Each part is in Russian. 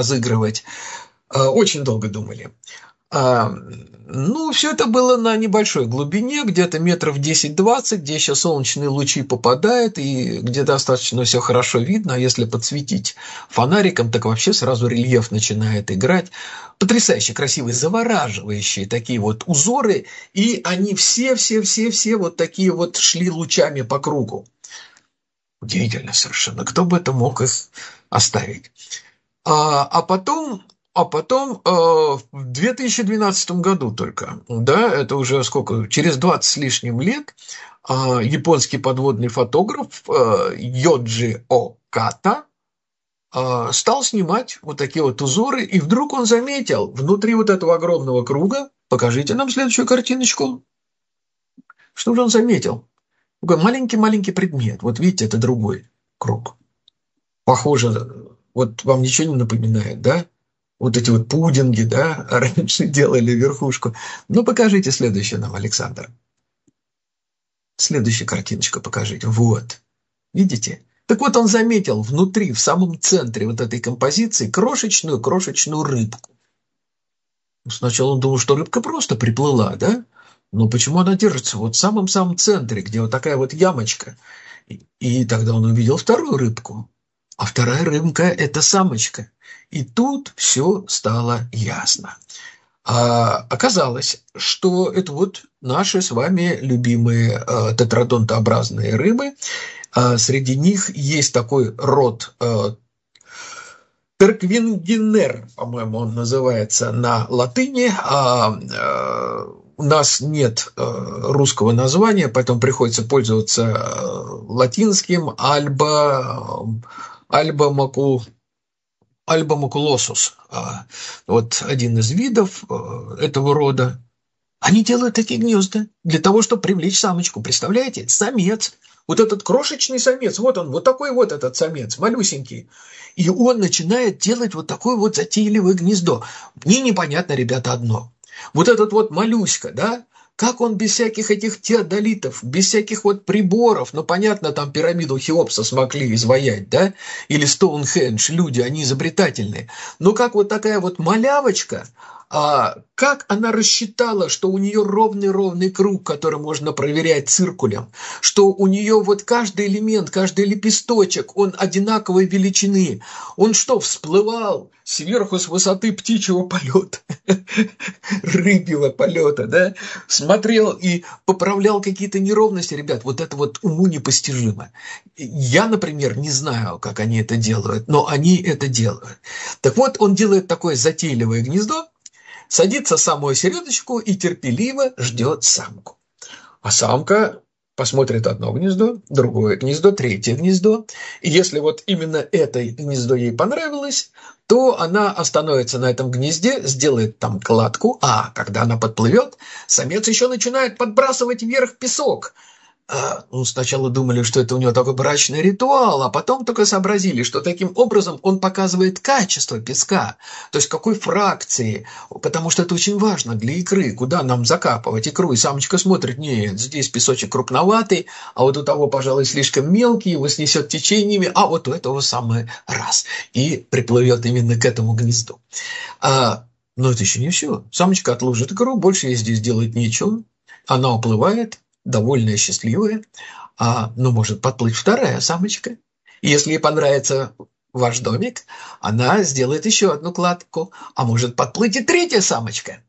разыгрывать. Очень долго думали. А, ну, все это было на небольшой глубине, где-то метров 10-20, где еще солнечные лучи попадают, и где достаточно все хорошо видно, а если подсветить фонариком, так вообще сразу рельеф начинает играть. Потрясающе красивые, завораживающие такие вот узоры, и они все вот такие вот шли лучами по кругу. Удивительно совершенно, кто бы это мог их оставить. А потом, в 2012 году только, да, это уже сколько, через 20 с лишним лет, японский подводный фотограф Йоджи Оката стал снимать вот такие вот узоры, и вдруг он заметил внутри вот этого огромного круга, покажите нам следующую картиночку, что же он заметил? Такой маленький-маленький предмет, вот видите, это другой круг. Похоже, вот вам ничего не напоминает, да? Вот эти вот пудинги, да, раньше делали верхушку. Ну, покажите следующее нам, Александр. Следующую картиночку покажите. Вот. Видите? Так вот, он заметил внутри, в самом центре вот этой композиции крошечную рыбку. Сначала он думал, что рыбка просто приплыла, да? Но почему она держится вот в самом-самом центре, где вот такая вот ямочка? И тогда он увидел вторую рыбку. А вторая рыбка – это самочка. И тут все стало ясно. Оказалось, что это вот наши с вами любимые тетрадонтообразные рыбы. Среди них есть такой род Терквингенер, по-моему, он называется на латыни. У нас нет русского названия, поэтому приходится пользоваться латинским Альба макулосус. Вот один из видов этого рода. Они делают такие гнезда для того, чтобы привлечь самочку. Представляете? Самец. Вот этот крошечный самец, вот он, вот такой вот этот самец, малюсенький. И он начинает делать вот такое вот затейливое гнездо. Мне непонятно, ребята, одно. Вот этот вот малюська, да, как он без всяких этих теодолитов, без всяких вот приборов, ну, понятно, там пирамиду Хеопса смогли изваять, да, или Стоунхендж, люди, они изобретательные. Но как вот такая вот малявочка, как она рассчитала, что у нее ровный круг, который можно проверять циркулем, что у нее вот каждый элемент, каждый лепесточек, он одинаковой величины. Он что, всплывал сверху с высоты птичьего полета, рыбьего полета, да? Смотрел и поправлял какие-то неровности, ребят, вот это вот уму непостижимо. Я, например, не знаю, как они это делают, но они это делают. Так вот, он делает такое затейливое гнездо, садится в самую середочку и терпеливо ждет самку. А самка посмотрит одно гнездо, другое гнездо, третье гнездо. И если вот именно это гнездо ей понравилось, то она остановится на этом гнезде, сделает там кладку, а когда она подплывет, самец еще начинает подбрасывать вверх песок. Ну, сначала думали, что это у него такой брачный ритуал, а потом только сообразили, что таким образом он показывает качество песка, то есть какой фракции, потому что это очень важно для икры, куда нам закапывать икру. И самочка смотрит, нет, здесь песочек крупноватый, а вот у того, пожалуй, слишком мелкий, его снесет течениями, а вот у этого самый раз. И приплывет именно к этому гнезду. Но это еще не все. Самочка отложит икру, больше ей здесь делать нечего. Она уплывает, довольная, счастливая, но может подплыть вторая самочка. И если ей понравится ваш домик, она сделает еще одну кладку, а может подплыть и третья самочка.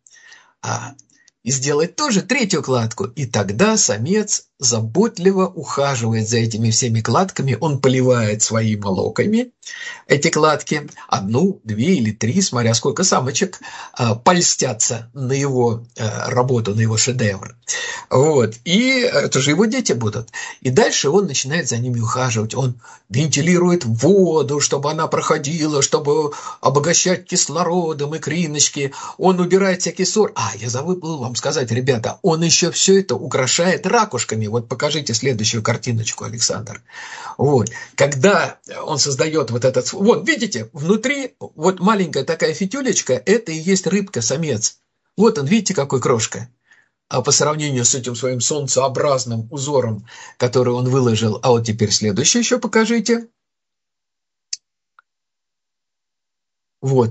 И сделать тоже третью кладку. И тогда самец заботливо ухаживает за этими всеми кладками. Он поливает своими локами эти кладки. 1, 2 или 3, смотря сколько самочек польстятся на его работу, на его шедевр. Вот. И это же его дети будут. И дальше он начинает за ними ухаживать. Он вентилирует воду, чтобы она проходила, чтобы обогащать кислородом икриночки. Он убирает всякий ссор. Я забыл вам сказать, ребята, он еще все это украшает ракушками. Вот покажите следующую картиночку, Александр. Вот. Когда он создает вот этот... Вот, видите, внутри вот маленькая такая фитюлечка, это и есть рыбка-самец. Вот он, видите, какой крошка. А по сравнению с этим своим солнцеобразным узором, который он выложил. А вот теперь следующее еще покажите. Вот.